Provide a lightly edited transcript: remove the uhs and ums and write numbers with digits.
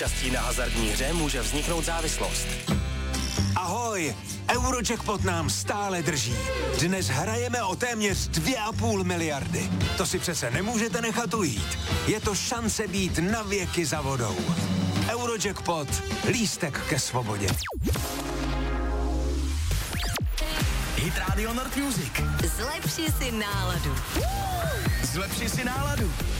účastí na hazardní hře může vzniknout závislost. Ahoj, Eurojackpot nám stále drží. Dnes hrajeme o téměř 2,5 miliardy. To si přece nemůžete nechat ujít. Je to šance být na věky za vodou. Eurojackpot, lístek ke svobodě. Hit Radio Nord Music. Zlepši si náladu. Zlepši si náladu.